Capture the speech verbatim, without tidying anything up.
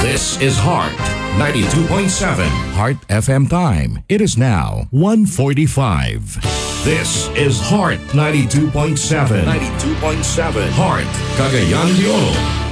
This is Heart ninety-two point seven. Heart F M time. It is now one forty-five. This is Heart ninety-two point seven. ninety-two point seven. Heart, Cagayan de Oro.